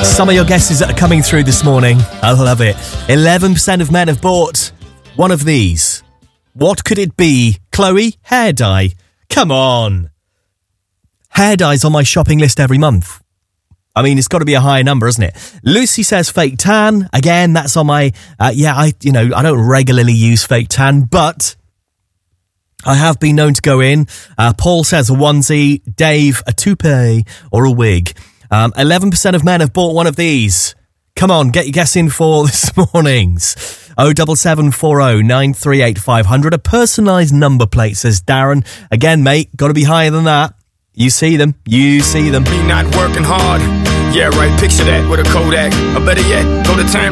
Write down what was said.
Some of your guesses that are coming through this morning. I love it. 11% of men have bought one of these. What could it be? Chloe, hair dye. Come on. Hair dye's on my shopping list every month. I mean, it's got to be a higher number, isn't it? Lucy says fake tan. Again, that's on my... I don't regularly use fake tan, but I have been known to go in. Paul says a onesie. Dave, a toupee or a wig. 11% of men have bought one of these. Come on, get your guess in for this morning's 07740 938 500. A personalised number plate, says Darren. Again, mate, got to be higher than that. You see them. Me not working hard. Yeah, right, picture that with a Kodak. Or better yet, go to time.